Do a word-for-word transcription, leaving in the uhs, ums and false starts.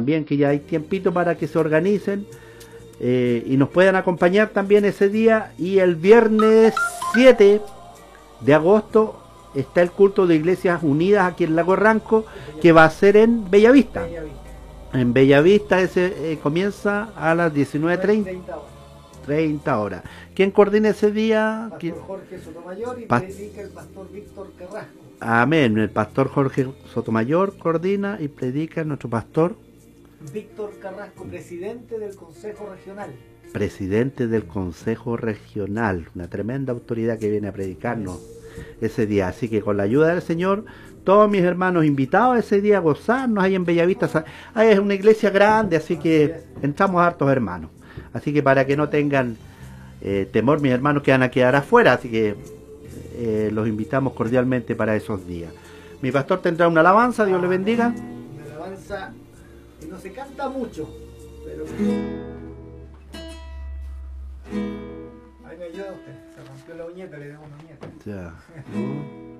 también que ya hay tiempito para que se organicen eh, y nos puedan acompañar también ese día. Y el viernes siete de agosto está el culto de Iglesias Unidas aquí en Lago Ranco, que va a ser en Bellavista. En Bellavista ese eh, comienza a las diecinueve treinta horas. ¿Quién coordina ese día? Pastor ¿Quién? Jorge Sotomayor y Pa predica el pastor Víctor Carrasco. Amén. El pastor Jorge Sotomayor coordina y predica nuestro pastor Víctor Carrasco, presidente del Consejo Regional. Presidente del Consejo Regional, una tremenda autoridad que viene a predicarnos ese día. Así que con la ayuda del Señor, todos mis hermanos invitados ese día a gozarnos ahí en Bellavista. Ahí es una iglesia grande, así que entramos hartos hermanos. Así que para que no tengan eh, temor, mis hermanos que van a quedar afuera, así que eh, los invitamos cordialmente para esos días. Mi pastor tendrá una alabanza, Dios le bendiga. Una alabanza que no se canta mucho, pero ahí me ayuda usted, se rompió la uñeta, le damos una uñeta. Ya.